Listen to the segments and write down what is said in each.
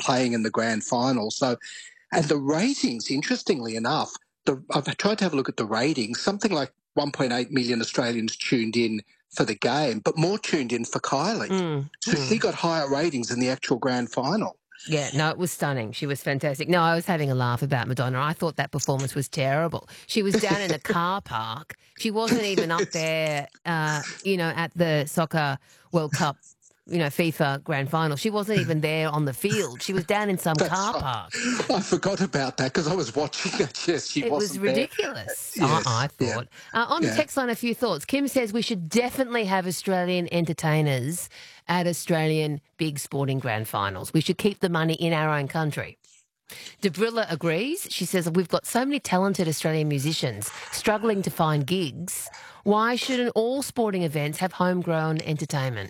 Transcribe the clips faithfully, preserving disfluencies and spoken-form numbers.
playing in the grand final. So, and the ratings, interestingly enough, the, I've tried to have a look at the ratings. Something like one point eight million Australians tuned in for the game, but more tuned in for Kylie. Mm, so mm. she got higher ratings in the actual grand final. Yeah, no, it was stunning. She was fantastic. No, I was having a laugh about Madonna. I thought that performance was terrible. She was down in a car park. She wasn't even up there, uh, you know, at the Soccer World Cup, you know, FIFA Grand Final. She wasn't even there on the field. She was down in some That's car right. park. I forgot about that because I was watching it. Yes, she It was wasn't there. ridiculous, Yes, I, I yeah, thought. Uh, on the yeah. text line, a few thoughts. Kim says we should definitely have Australian entertainers at Australian big sporting grand finals. We should keep the money in our own country. Debrilla agrees. She says we've got so many talented Australian musicians struggling to find gigs. Why shouldn't all sporting events have homegrown entertainment?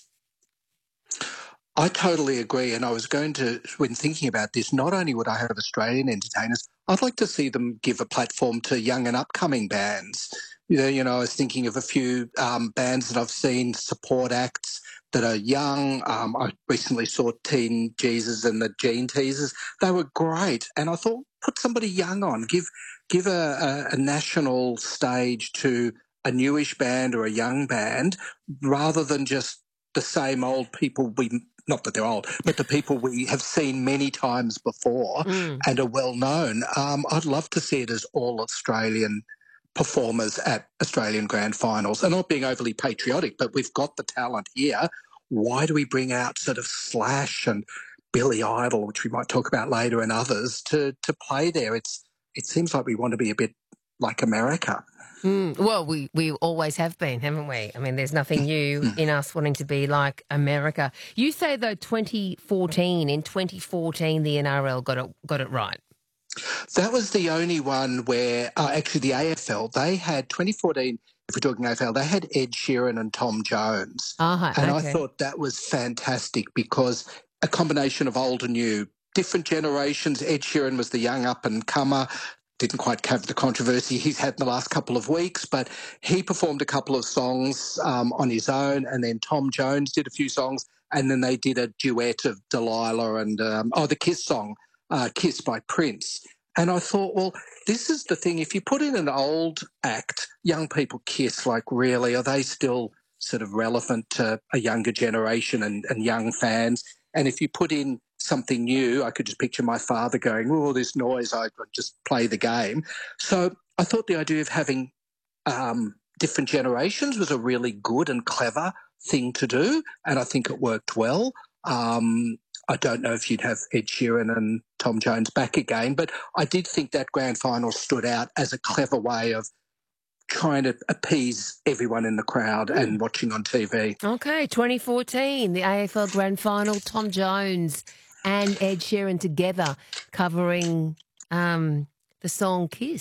I totally agree. And I was going to, when thinking about this, not only would I have Australian entertainers, I'd like to see them give a platform to young and upcoming bands. You know, you know I was thinking of a few um, bands that I've seen, support acts that are young. Um, I recently saw Teen Jesus and the Gene Teasers. They were great. And I thought, put somebody young on, give give a, a, a national stage to a newish band or a young band rather than just the same old people we, not that they're old, but the people we have seen many times before Mm. and are well known. Um, I'd love to see it as all Australian performers at Australian grand finals. And not being overly patriotic, but we've got the talent here. Why do we bring out sort of Slash and Billy Idol, which we might talk about later, and others to to play there? It's it seems like we want to be a bit like America. Mm, well, we, we always have been, haven't we? I mean, there's nothing new in us wanting to be like America. You say, though, twenty fourteen, in twenty fourteen, the N R L got it, got it right. That was the only one where, uh, actually the A F L, they had twenty fourteen, if we're talking A F L, they had Ed Sheeran and Tom Jones. Uh-huh, and okay. I thought that was fantastic because a combination of old and new, different generations. Ed Sheeran was the young up-and-comer, didn't quite have the controversy he's had in the last couple of weeks, but he performed a couple of songs um, on his own, and then Tom Jones did a few songs, and then they did a duet of Delilah and, um, oh, the Kiss song, uh, Kiss by Prince. And I thought, well, this is the thing. If you put in an old act, young people Kiss, like really, are they still sort of relevant to a younger generation and, and young fans? And if you put in something new, I could just picture my father going, oh, this noise, I could just play the game. So I thought the idea of having um, different generations was a really good and clever thing to do, and I think it worked well. Um, I don't know if you'd have Ed Sheeran and Tom Jones back again, but I did think that grand final stood out as a clever way of trying to appease everyone in the crowd mm. and watching on T V. Okay, twenty fourteen, the A F L Grand Final, Tom Jones and Ed Sheeran together covering um, the song Kiss.